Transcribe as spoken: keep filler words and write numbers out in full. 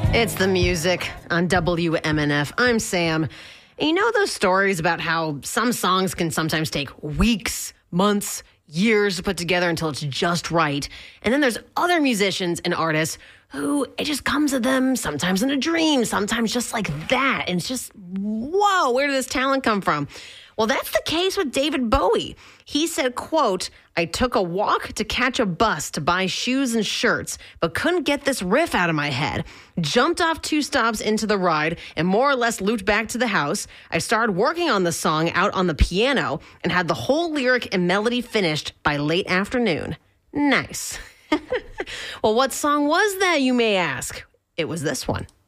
It's the music on W M N F. I'm Sam. And you know those stories about how some songs can sometimes take weeks, months, years to put together until it's just right. And then there's other musicians and artists who it just comes to them sometimes in a dream, sometimes just like that. And it's just, whoa, where did this talent come from? Well, that's the case with David Bowie. He said, quote, I took a walk to catch a bus to buy shoes and shirts, but couldn't get this riff out of my head. Jumped off two stops into the ride and more or less looped back to the house. I started working on the song out on the piano and had the whole lyric and melody finished by late afternoon. Nice. Well, what song was that, you may ask? It was this one.